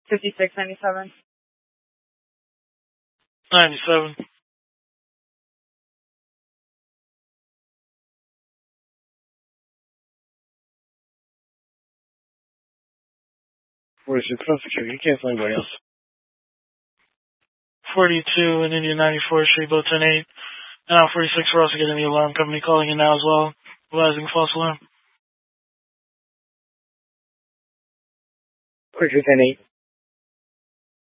5697. 97. You can't find anybody else. 42 in Indian 94th Street, boat 10-8. Now 46, we're also getting the alarm company calling in now as well, realizing false alarm. Quicker 10-8.